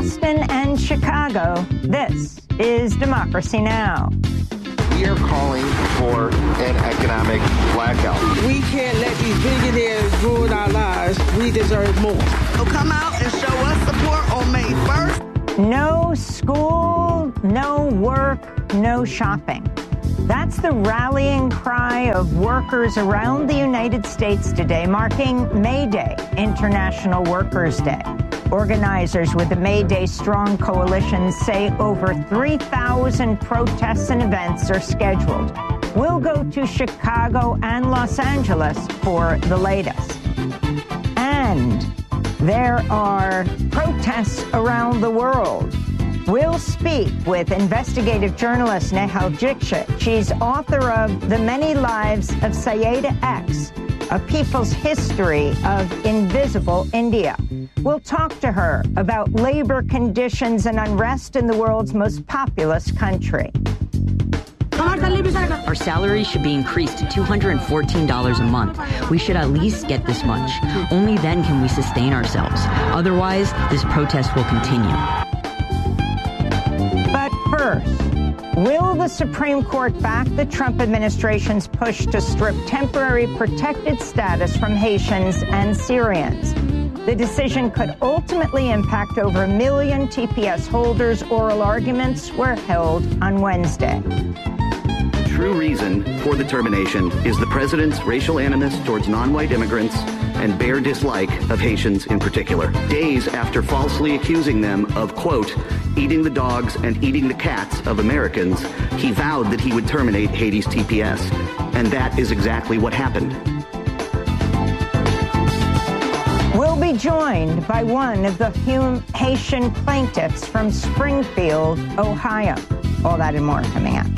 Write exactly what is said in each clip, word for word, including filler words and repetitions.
Boston and Chicago, this is Democracy Now! We are calling for an economic blackout. We can't let these billionaires ruin our lives. We deserve more. So come out and show us support on May first. No school, no work, no shopping. That's the rallying cry of workers around the United States today, marking May Day, International Workers' Day. Organizers with the May Day Strong Coalition say over three thousand protests and events are scheduled. We'll go to Chicago and Los Angeles for the latest. And there are protests around the world. We'll speak with investigative journalist Nehal Dixit. She's author of The Many Lives of Sayyida X, A People's History of Invisible India. We'll talk to her about labor conditions and unrest in the world's most populous country. Our salary should be increased to two hundred fourteen dollars a month. We should at least get this much. Only then can we sustain ourselves. Otherwise, this protest will continue. But first, will the Supreme Court back the Trump administration's push to strip temporary protected status from Haitians and Syrians? The decision could ultimately impact over a million T P S holders. Oral arguments were held on Wednesday. True reason for the termination is the president's racial animus towards non-white immigrants and bare dislike of Haitians in particular. Days after falsely accusing them of, quote, eating the dogs and eating the cats of Americans, he vowed that he would terminate Haiti's T P S. And that is exactly what happened. We'll be joined by one of the Haitian plaintiffs from Springfield, Ohio. All that and more coming up.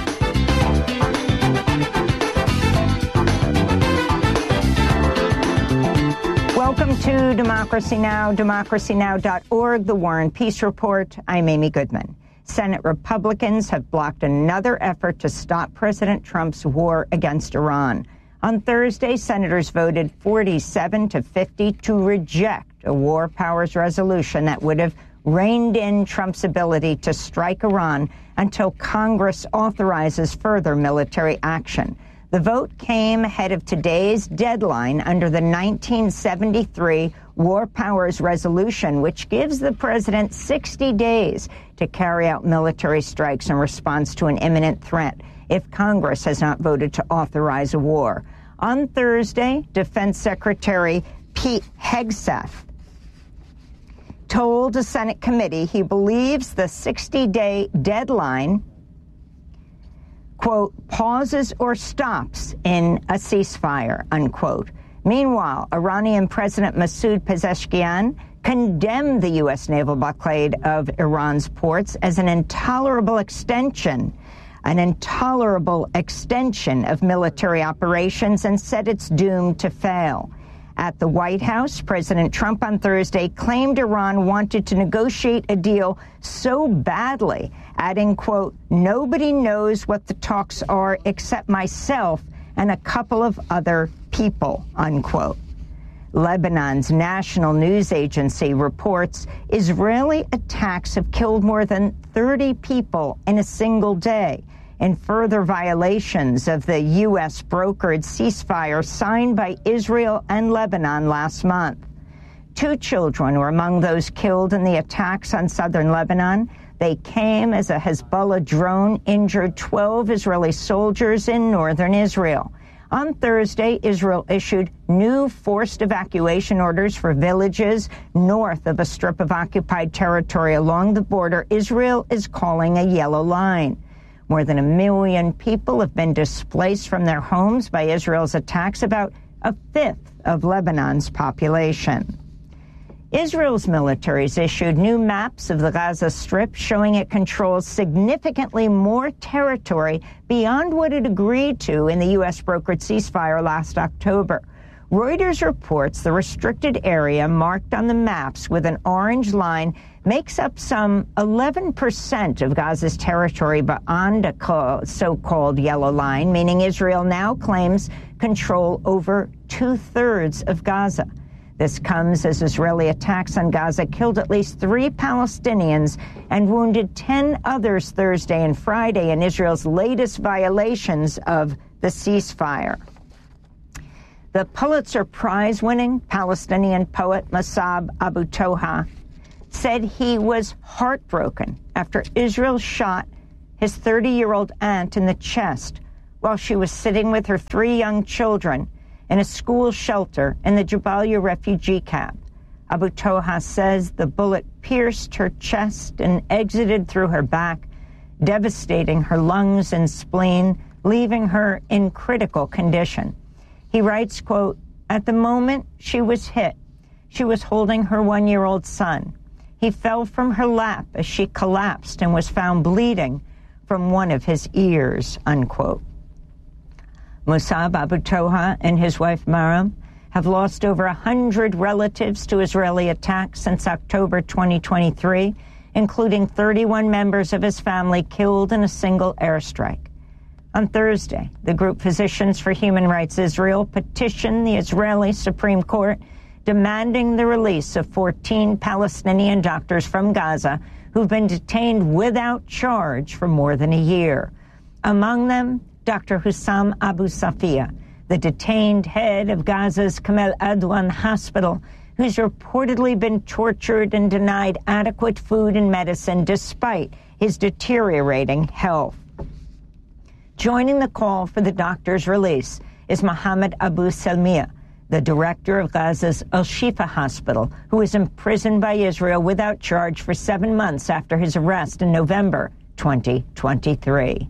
Welcome to Democracy Now!, democracy now dot org, the War and Peace Report. I'm Amy Goodman. Senate Republicans have blocked another effort to stop President Trump's war against Iran. On Thursday, senators voted forty-seven to fifty to reject a war powers resolution that would have reined in Trump's ability to strike Iran until Congress authorizes further military action. The vote came ahead of today's deadline under the nineteen seventy-three War Powers Resolution, which gives the president sixty days to carry out military strikes in response to an imminent threat if Congress has not voted to authorize a war. On Thursday, Defense Secretary Pete Hegseth told a Senate committee he believes the sixty-day deadline, quote, pauses or stops in a ceasefire, unquote. Meanwhile, Iranian President Masoud Pezeshkian condemned the U S naval blockade of Iran's ports as an intolerable extension, an intolerable extension of military operations and said it's doomed to fail. At the White House, President Trump on Thursday claimed Iran wanted to negotiate a deal so badly, adding, quote, nobody knows what the talks are except myself and a couple of other people, unquote. Lebanon's national news agency reports Israeli attacks have killed more than thirty people in a single day, in further violations of the U S brokered ceasefire signed by Israel and Lebanon last month. Two children were among those killed in the attacks on southern Lebanon. They came as a Hezbollah drone injured twelve Israeli soldiers in northern Israel. On Thursday, Israel issued new forced evacuation orders for villages north of a strip of occupied territory along the border Israel is calling a yellow line. More than a million people have been displaced from their homes by Israel's attacks, about a fifth of Lebanon's population. Israel's military has issued new maps of the Gaza Strip showing it controls significantly more territory beyond what it agreed to in the U S brokered ceasefire last October. Reuters reports the restricted area marked on the maps with an orange line makes up some eleven percent of Gaza's territory beyond a so-called yellow line, meaning Israel now claims control over two-thirds of Gaza. This comes as Israeli attacks on Gaza killed at least three Palestinians and wounded ten others Thursday and Friday in Israel's latest violations of the ceasefire. The Pulitzer Prize-winning Palestinian poet Mossab Abu Toha said he was heartbroken after Israel shot his thirty-year-old aunt in the chest while she was sitting with her three young children in a school shelter in the Jabalia refugee camp. Abu Toha says the bullet pierced her chest and exited through her back, devastating her lungs and spleen, leaving her in critical condition. He writes, quote, "At the moment she was hit, she was holding her one-year-old son. He fell from her lap as she collapsed and was found bleeding from one of his ears," unquote. Mossab Abu Toha and his wife Maram have lost over one hundred relatives to Israeli attacks since October twenty twenty-three, including thirty-one members of his family killed in a single airstrike. On Thursday, the group Physicians for Human Rights Israel petitioned the Israeli Supreme Court demanding the release of fourteen Palestinian doctors from Gaza who've been detained without charge for more than a year. Among them, Doctor Hussam Abu Safia, the detained head of Gaza's Kamel Adwan Hospital, who's reportedly been tortured and denied adequate food and medicine despite his deteriorating health. Joining the call for the doctor's release is Mohammed Abu Salmiya, the director of Gaza's Al-Shifa Hospital, who was imprisoned by Israel without charge for seven months after his arrest in November twenty twenty-three.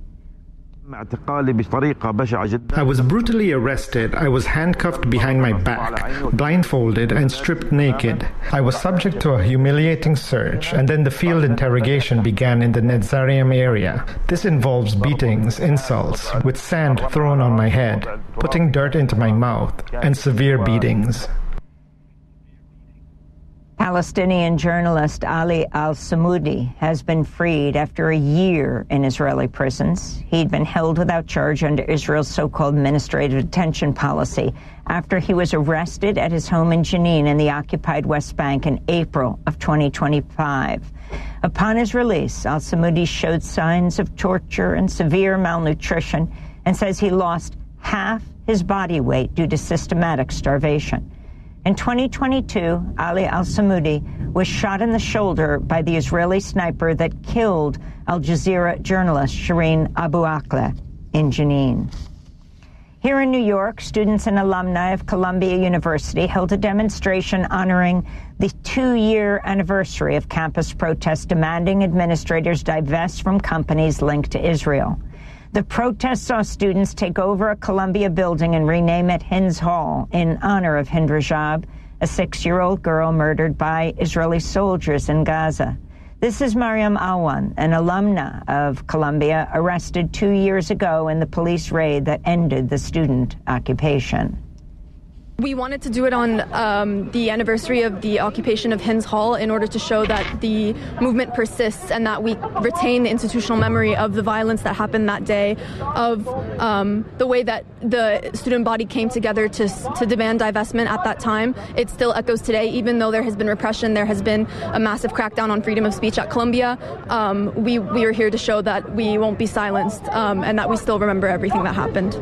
I was brutally arrested. I was handcuffed behind my back, blindfolded and stripped naked. I was subject to a humiliating search, and then the field interrogation began in the Netzarim area. This involves beatings, insults, with sand thrown on my head, putting dirt into my mouth, and severe beatings. Palestinian journalist Ali al-Samoudi has been freed after a year in Israeli prisons. He'd been held without charge under Israel's so-called administrative detention policy after he was arrested at his home in Jenin in the occupied West Bank in April of twenty twenty-five. Upon his release, al-Samoudi showed signs of torture and severe malnutrition and says he lost half his body weight due to systematic starvation. In twenty twenty-two, Ali al-Samoudi was shot in the shoulder by the Israeli sniper that killed Al Jazeera journalist Shireen Abu Akleh in Jenin. Here in New York, students and alumni of Columbia University held a demonstration honoring the two-year anniversary of campus protests demanding administrators divest from companies linked to Israel. The protest saw students take over a Columbia building and rename it Hinz Hall in honor of Hind Rajab, a six-year-old girl murdered by Israeli soldiers in Gaza. This is Mariam Alwan, an alumna of Columbia, arrested two years ago in the police raid that ended the student occupation. We wanted to do it on um, the anniversary of the occupation of Hinz Hall in order to show that the movement persists and that we retain the institutional memory of the violence that happened that day, of um, the way that the student body came together to, to demand divestment at that time. It still echoes today, even though there has been repression, there has been a massive crackdown on freedom of speech at Columbia. Um, we, we are here to show that we won't be silenced um, and that we still remember everything that happened.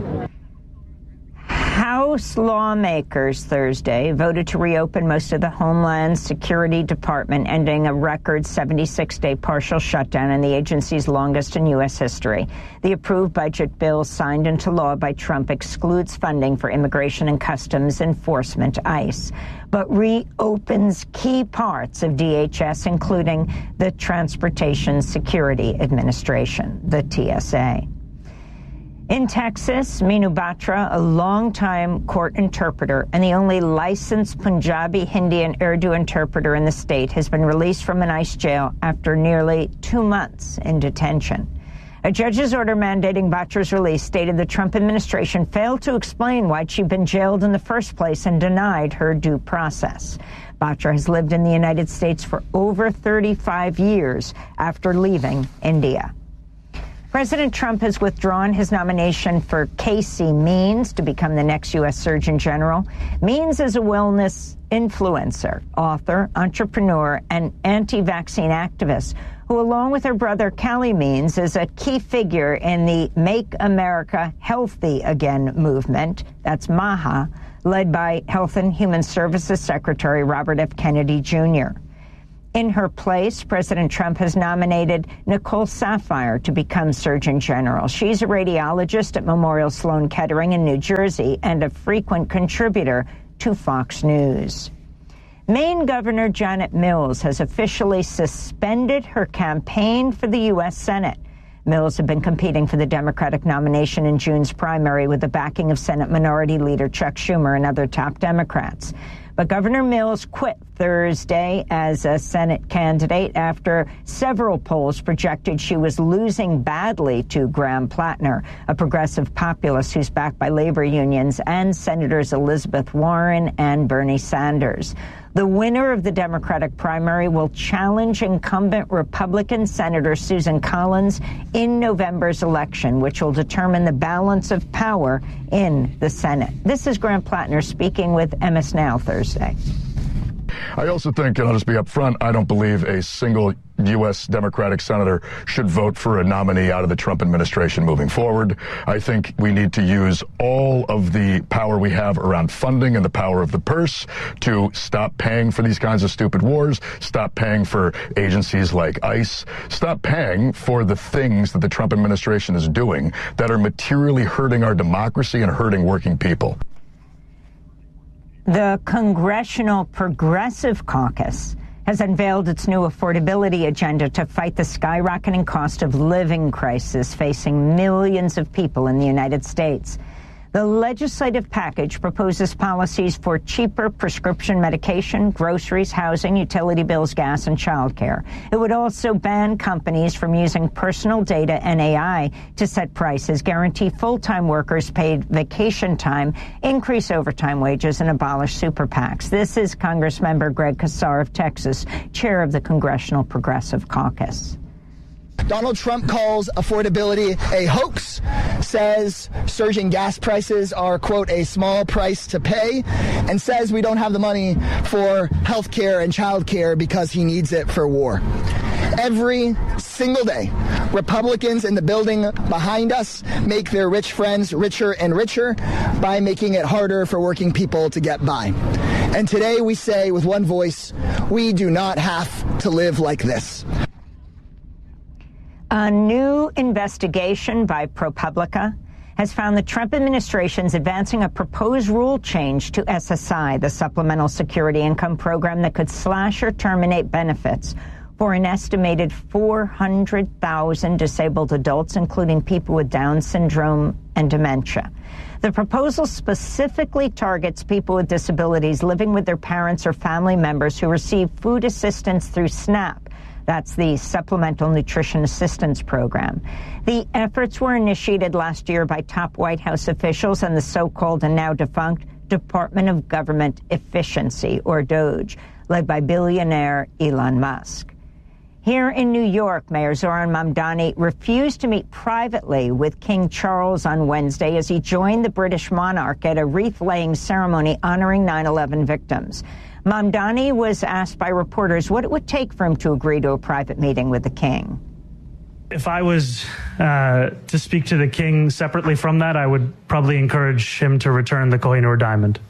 House lawmakers Thursday voted to reopen most of the Homeland Security Department, ending a record seventy-six day partial shutdown in the agency's longest in U S history. The approved budget bill signed into law by Trump excludes funding for Immigration and Customs Enforcement, ICE, but reopens key parts of D H S, including the Transportation Security Administration, the T S A. In Texas, Meenu Batra, a longtime court interpreter and the only licensed Punjabi, Hindi, and Urdu interpreter in the state, has been released from an ICE jail after nearly two months in detention. A judge's order mandating Batra's release stated the Trump administration failed to explain why she'd been jailed in the first place and denied her due process. Batra has lived in the United States for over thirty-five years after leaving India. President Trump has withdrawn his nomination for Casey Means to become the next U S Surgeon General. Means is a wellness influencer, author, entrepreneur, and anti-vaccine activist who, along with her brother Calley Means, is a key figure in the Make America Healthy Again movement. That's MAHA, led by Health and Human Services Secretary Robert F. Kennedy, Junior In her place, President Trump has nominated Nicole Saphier to become Surgeon General. She's a radiologist at Memorial Sloan Kettering in New Jersey and a frequent contributor to Fox News. Maine Governor Janet Mills has officially suspended her campaign for the U S Senate. Mills had been competing for the Democratic nomination in June's primary with the backing of Senate Minority Leader Chuck Schumer and other top Democrats. But Governor Mills quit Thursday as a Senate candidate after several polls projected she was losing badly to Graham Plattner, a progressive populist who's backed by labor unions, and Senators Elizabeth Warren and Bernie Sanders. The winner of the Democratic primary will challenge incumbent Republican Senator Susan Collins in November's election, which will determine the balance of power in the Senate. This is Graham Plattner speaking with M S Now Thursday. I also think, and I'll just be up front, I don't believe a single U S Democratic senator should vote for a nominee out of the Trump administration moving forward. I think we need to use all of the power we have around funding and the power of the purse to stop paying for these kinds of stupid wars, stop paying for agencies like ICE, stop paying for the things that the Trump administration is doing that are materially hurting our democracy and hurting working people. The Congressional Progressive Caucus has unveiled its new affordability agenda to fight the skyrocketing cost of living crisis facing millions of people in the United States. The legislative package proposes policies for cheaper prescription medication, groceries, housing, utility bills, gas, and childcare. It would also ban companies from using personal data and A I to set prices, guarantee full-time workers paid vacation time, increase overtime wages, and abolish super PACs. This is Congressmember Greg Casar of Texas, chair of the Congressional Progressive Caucus. Donald Trump calls affordability a hoax, says surging gas prices are, quote, a small price to pay, and says we don't have the money for health care and child care because he needs it for war. Every single day, Republicans in the building behind us make their rich friends richer and richer by making it harder for working people to get by. And today we say with one voice, we do not have to live like this. A new investigation by ProPublica has found the Trump administration's advancing a proposed rule change to S S I, the Supplemental Security Income Program, that could slash or terminate benefits for an estimated four hundred thousand disabled adults, including people with Down syndrome and dementia. The proposal specifically targets people with disabilities living with their parents or family members who receive food assistance through SNAP. That's the Supplemental Nutrition Assistance Program. The efforts were initiated last year by top White House officials and the so-called and now defunct Department of Government Efficiency, or DOGE, led by billionaire Elon Musk. Here in New York, Mayor Zohran Mamdani refused to meet privately with King Charles on Wednesday as he joined the British monarch at a wreath-laying ceremony honoring nine eleven victims. Mamdani was asked by reporters what it would take for him to agree to a private meeting with the king. If I was uh, to speak to the king separately from that, I would probably encourage him to return the Kohinoor diamond.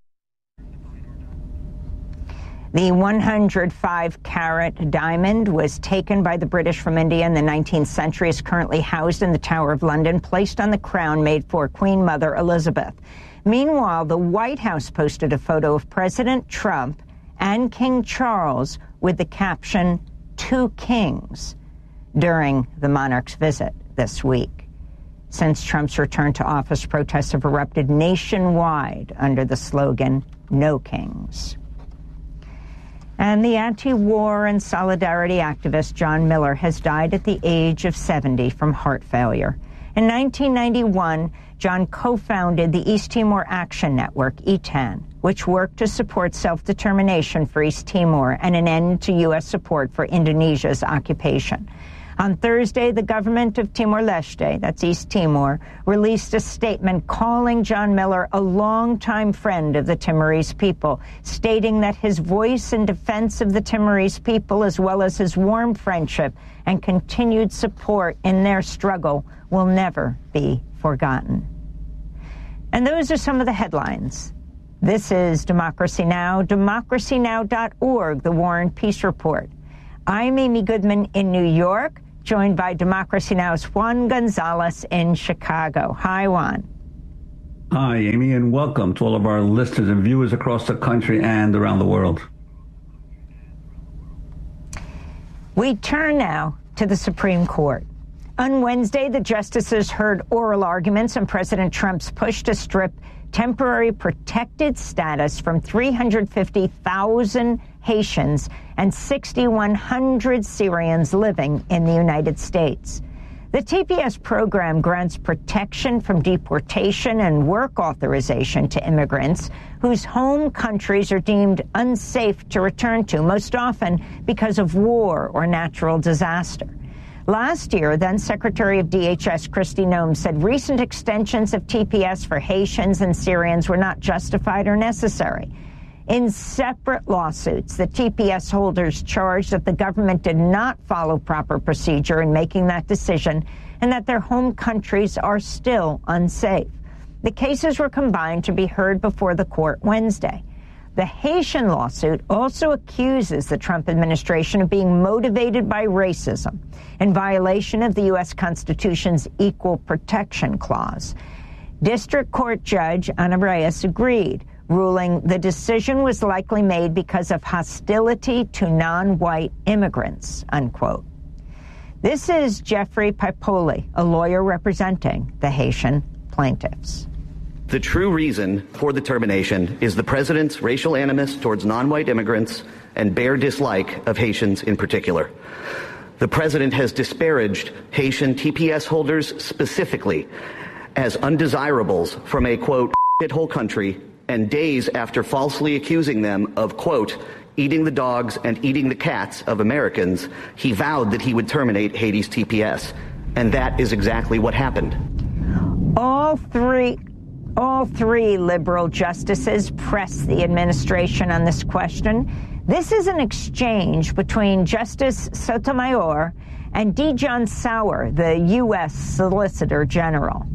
The one hundred five carat diamond was taken by the British from India in the nineteenth century, is currently housed in the Tower of London, placed on the crown made for Queen Mother Elizabeth. Meanwhile, the White House posted a photo of President Trump and King Charles with the caption, "Two Kings," during the monarch's visit this week. Since Trump's return to office, protests have erupted nationwide under the slogan, "No Kings." And the anti-war and solidarity activist John Miller has died at the age of seventy from heart failure. In nineteen ninety-one, John co-founded the East Timor Action Network, E T A N, which work to support self-determination for East Timor and an end to U S support for Indonesia's occupation. On Thursday, the government of Timor-Leste, that's East Timor, released a statement calling John Miller a longtime friend of the Timorese people, stating that his voice in defense of the Timorese people, as well as his warm friendship and continued support in their struggle, will never be forgotten. And those are some of the headlines. This is Democracy Now!, democracy now dot org, the War and Peace Report. I'm Amy Goodman in New York, joined by Democracy Now!'s Juan Gonzalez in Chicago. Hi, Juan. Hi, Amy, and welcome to all of our listeners and viewers across the country and around the world. We turn now to the Supreme Court. On Wednesday, the justices heard oral arguments on President Trump's push to strip temporary protected status from three hundred fifty thousand Haitians and six thousand one hundred Syrians living in the United States. The T P S program grants protection from deportation and work authorization to immigrants whose home countries are deemed unsafe to return to, most often because of war or natural disaster. Last year, then Secretary of D H S Kristi Noem said recent extensions of T P S for Haitians and Syrians were not justified or necessary. In separate lawsuits, the T P S holders charged that the government did not follow proper procedure in making that decision and that their home countries are still unsafe. The cases were combined to be heard before the court Wednesday. The Haitian lawsuit also accuses the Trump administration of being motivated by racism in violation of the U S Constitution's Equal Protection Clause. District Court Judge Ana Reyes agreed, ruling the decision was likely made because of hostility to non-white immigrants, unquote. This is Jeffrey Paipoli, a lawyer representing the Haitian plaintiffs. The true reason for the termination is the president's racial animus towards non-white immigrants and bare dislike of Haitians in particular. The president has disparaged Haitian T P S holders specifically as undesirables from a, quote, shithole country, and days after falsely accusing them of, quote, eating the dogs and eating the cats of Americans, he vowed that he would terminate Haiti's T P S. And that is exactly what happened. All three... All three liberal justices pressed the administration on this question. This is an exchange between Justice Sotomayor and Dijon Sauer, the U S Solicitor General.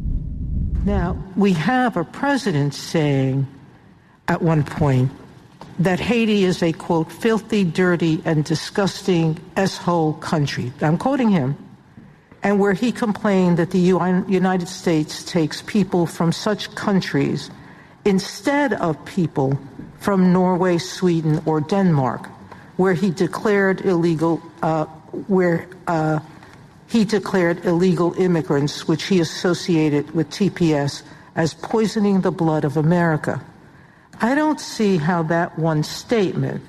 Now, we have a president saying at one point that Haiti is a, quote, filthy, dirty, and disgusting S-hole country. I'm quoting him. And where he complained that the United States takes people from such countries instead of people from Norway, Sweden, or Denmark, where he declared illegal, uh, where uh, he declared illegal immigrants, which he associated with T P S, as poisoning the blood of America. I don't see how that one statement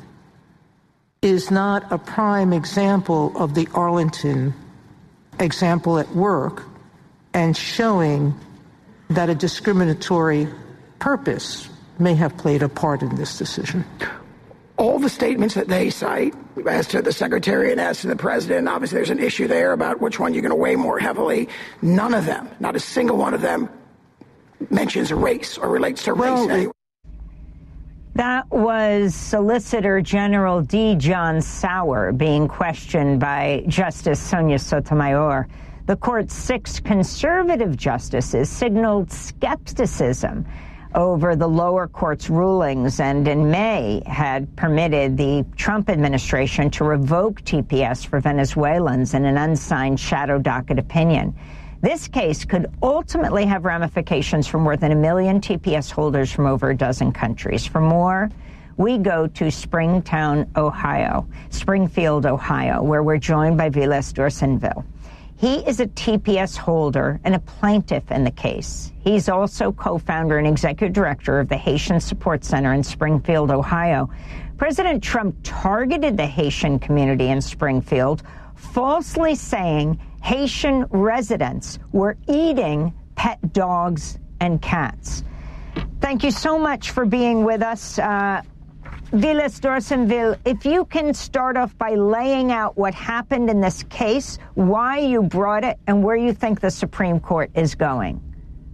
is not a prime example of the Arlington example at work and showing that a discriminatory purpose may have played a part in this decision. All the statements that they cite as to the secretary and as to the president, obviously there's an issue there about which one you're going to weigh more heavily. None of them, not a single one of them, mentions race or relates to well, race anyway. That was Solicitor General Dijon Sauer being questioned by Justice Sonia Sotomayor. The court's six conservative justices signaled skepticism over the lower court's rulings and in May had permitted the Trump administration to revoke T P S for Venezuelans in an unsigned shadow docket opinion. This case could ultimately have ramifications for more than a million T P S holders from over a dozen countries. For more, we go to Springtown, Ohio, Springfield, Ohio, where we're joined by Vilas Dorsenville. He is a T P S holder and a plaintiff in the case. He's also co-founder and executive director of the Haitian Support Center in Springfield, Ohio. President Trump targeted the Haitian community in Springfield, falsely saying Haitian residents were eating pet dogs and cats. Thank you so much for being with us. Uh, Vilas Dorsenville, if you can start off by laying out what happened in this case, why you brought it, and where you think the Supreme Court is going.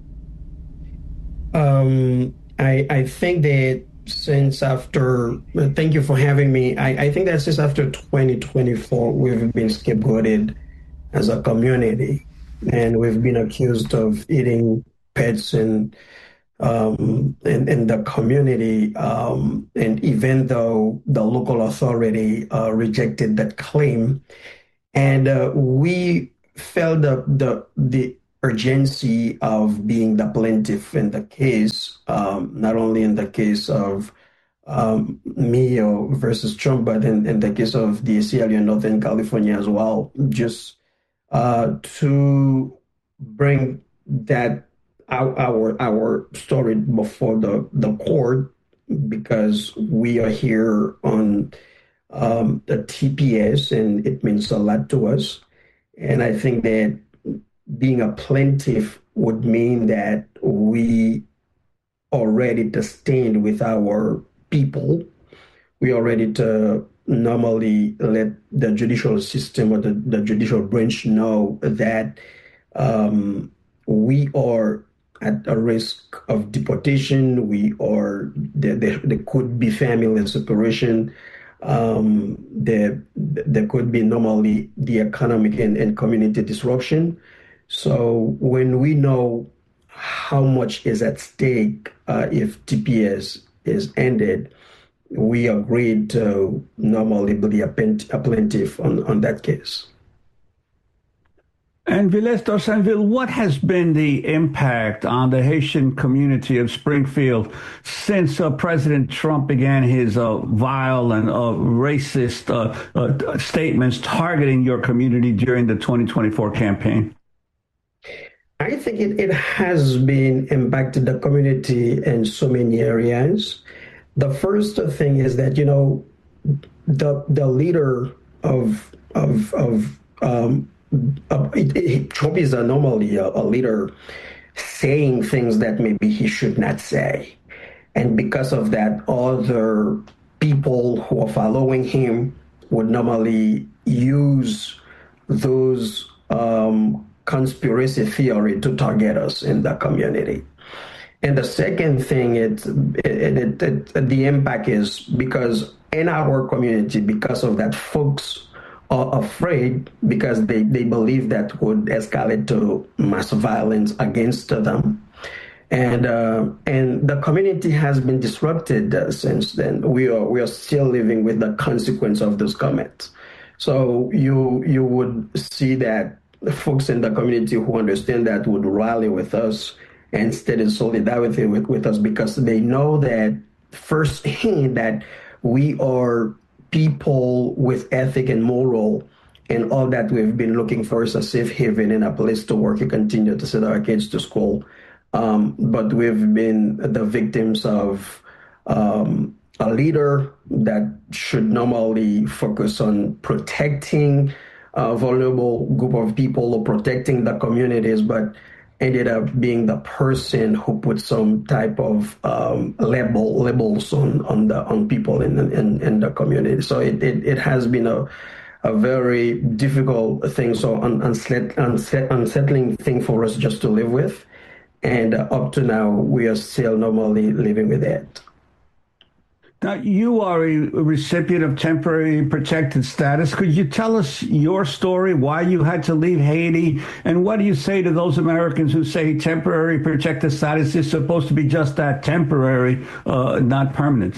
Um, I, I think that since after, thank you for having me. I, I think that since after twenty twenty-four, we've been scapegoated as a community, and we've been accused of eating pets and Um, in, in the community, um, and even though the local authority uh, rejected that claim, and uh, we felt the, the the urgency of being the plaintiff in the case, um, not only in the case of um, Mio versus Trump, but in, in the case of the A C L U in Northern California as well, just uh, to bring that Our, our our story before the, the court, because we are here on um, the T P S, and it means a lot to us. And I think that being a plaintiff would mean that we are ready to stand with our people. We are ready to normally let the judicial system or the, the judicial branch know that um, we are at a risk of deportation. We are, there, there, there could be family separation. Um, there, there could be normally the economic and, and community disruption. So when we know how much is at stake uh, if T P S is ended, we agreed to normally be a, a plaintiff on, on that case. And Vilas Dorsenville, what has been the impact on the Haitian community of Springfield since uh, President Trump began his uh, vile and uh, racist uh, uh, statements targeting your community during the twenty twenty-four campaign? I think it, it has been impacted the community in so many areas. The first thing is that, you know, the the leader of of of um, Uh, it, it, Trump is a, normally a, a leader saying things that maybe he should not say. And because of that, other people who are following him would normally use those um, conspiracy theory to target us in the community. And the second thing, it, it, it, it, the impact is because in our community, because of that, folks are afraid because they, they believe that would escalate to mass violence against them. And uh, and the community has been disrupted uh, since then. We are we are still living with the consequence of those comments. So you you would see that the folks in the community who understand that would rally with us and stand in solidarity with, with us, because they know that firsthand that we are people with ethic and moral, and all that we've been looking for is a safe haven and a place to work and continue to send our kids to school. Um, but we've been the victims of um, a leader that should normally focus on protecting a vulnerable group of people or protecting the communities, but ended up being the person who put some type of um, label labels on on the on people in in, in the community. So it, it, it has been a a very difficult thing, so un, unset, unset, unsettling thing for us just to live with. And uh, up to now, we are still normally living with it. Now, you are a recipient of temporary protected status. Could you tell us your story, why you had to leave Haiti, and what do you say to those Americans who say temporary protected status is supposed to be just that, temporary, uh, not permanent?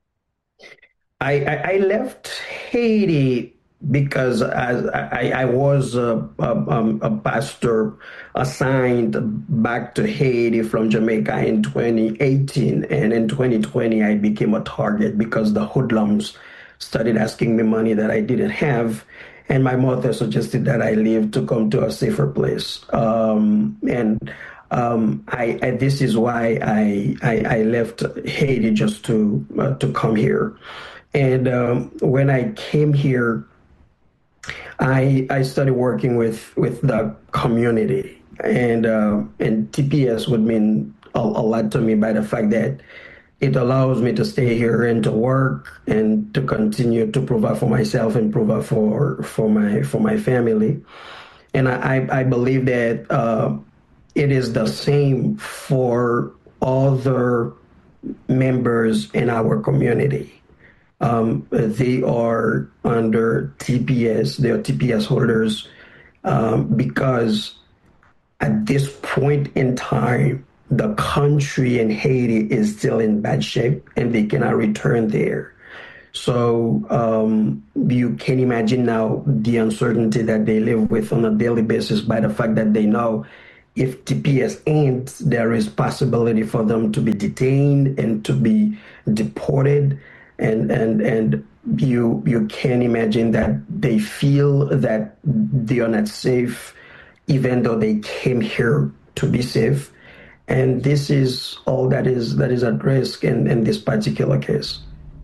I, I, I left Haiti because as I, I was a, a, a pastor assigned back to Haiti from Jamaica in twenty eighteen. And in twenty twenty, I became a target because the hoodlums started asking me money that I didn't have. And my mother suggested that I leave to come to a safer place. Um, and um, I, I, this is why I, I, I left Haiti, just to, uh, to come here. And um, when I came here, I, I started working with, with the community, and uh, and T P S would mean a, a lot to me by the fact that it allows me to stay here and to work and to continue to provide for myself and provide for for my for my family. And I, I believe that uh, it is the same for other members in our community. Um, they are under T P S, they are T P S holders um, because at this point in time, the country in Haiti is still in bad shape and they cannot return there. So um, you can imagine now the uncertainty that they live with on a daily basis by the fact that they know if T P S ends, there is possibility for them to be detained and to be deported. And and and you you can imagine that they feel that they are not safe, even though they came here to be safe. And this is all that is that is at risk in, in this particular case.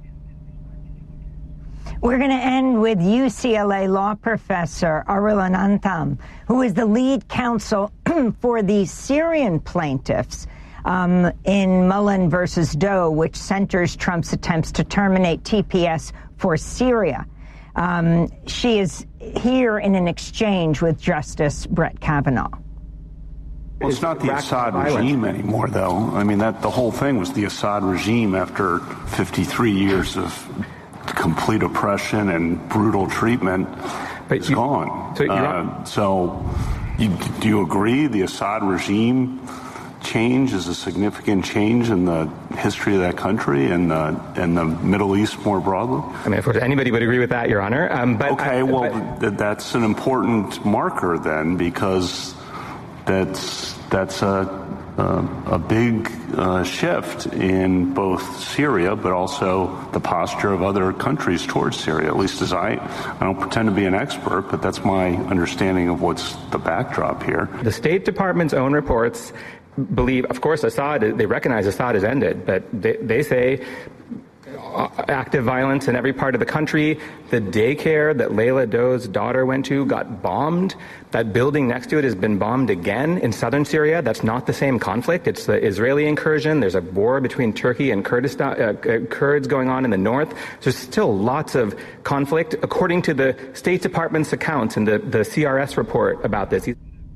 We're going to end with U C L A law professor Arul Anantham, who is the lead counsel for the Syrian plaintiffs um, in Mullen versus Doe, which centers Trump's attempts to terminate T P S for Syria. Um, she is here in an exchange with Justice Brett Kavanaugh. Well, it's not the Assad regime anymore, though. I mean, that the whole thing was the Assad regime after fifty-three years of complete oppression and brutal treatment. But it's you, gone. So, uh, so you, do you agree the Assad regime change is a significant change in the history of that country and the, and the Middle East more broadly? I mean, of course, anybody would agree with that, Your Honor. Um, but okay, I, well, but, th- that's an important marker then, because that's that's a a, a big uh, shift in both Syria, but also the posture of other countries towards Syria. At least as I, I don't pretend to be an expert, but that's my understanding of what's the backdrop here. The State Department's own reports believe, of course, Assad, they recognize Assad has ended, but they, they say active violence in every part of the country. The daycare that Layla Doe's daughter went to got bombed. That building next to it has been bombed again in southern Syria. That's not the same conflict. It's the Israeli incursion. There's a war between Turkey and Kurdistan, uh, Kurds going on in the north. There's still lots of conflict, according to the State Department's accounts and the, the C R S report about this.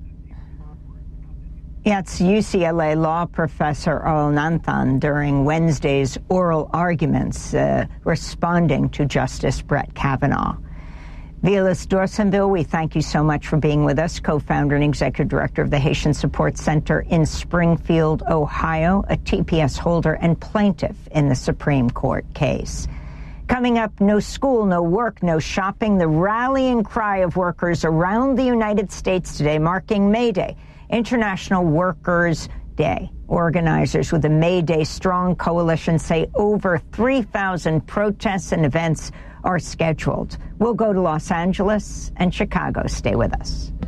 Yeah, it's U C L A law professor Arul Anantham during Wednesday's oral arguments uh, responding to Justice Brett Kavanaugh. Vilas Dorsenville, we thank you so much for being with us, co-founder and executive director of the Haitian Support Center in Springfield, Ohio, a T P S holder and plaintiff in the Supreme Court case. Coming up, no school, no work, no shopping, the rallying cry of workers around the United States today, marking May Day, International Workers' Day. Organizers with the May Day Strong Coalition say over three thousand protests and events are scheduled. We'll go to Los Angeles and Chicago. Stay with us.